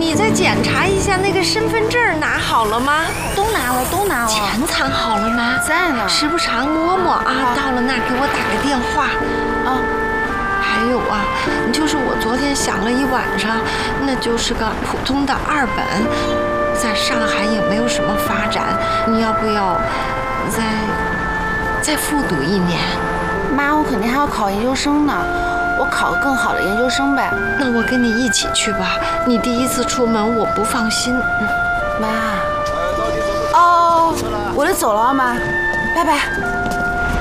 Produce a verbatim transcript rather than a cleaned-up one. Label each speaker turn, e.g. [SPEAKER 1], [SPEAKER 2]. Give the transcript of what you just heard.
[SPEAKER 1] 你再检查一下那个身份证拿好了吗？
[SPEAKER 2] 都拿了，都拿了。
[SPEAKER 1] 钱藏好了吗？
[SPEAKER 2] 在呢。
[SPEAKER 1] 时不常摸摸啊，啊到了那儿给我打个电话。
[SPEAKER 2] 啊，
[SPEAKER 1] 还有啊，就是我昨天想了一晚上，那就是个普通的二本，在上海也没有什么发展，你要不要再再复读一年？
[SPEAKER 2] 妈，我肯定还要考研究生呢。我考个更好的研究生呗。
[SPEAKER 1] 那我跟你一起去吧。你第一次出门，我不放心。
[SPEAKER 2] 妈。哦，我得走了啊，妈，拜拜。